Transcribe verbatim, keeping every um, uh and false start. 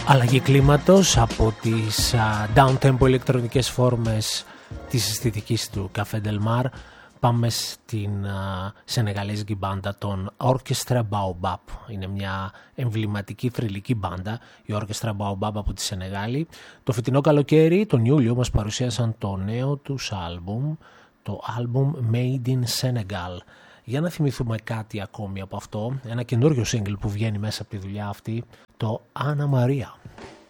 Αλλαγή κλίματος από τις uh, down-tempo ηλεκτρονικές φόρμες της αισθητικής του Café Del Mar. Πάμε στην uh, σενεγαλέζικη μπάντα των Orchestra Baobab. Είναι μια εμβληματική θρυλική μπάντα, η Orchestra Baobab από τη Σενεγάλη. Το φετινό καλοκαίρι, τον Ιούλιο, μας παρουσίασαν το νέο τους άλμπουμ, το άλμπουμ Made in Senegal. Για να θυμηθούμε κάτι ακόμη από αυτό, ένα καινούριο single που βγαίνει μέσα από τη δουλειά αυτή, το Anna Maria.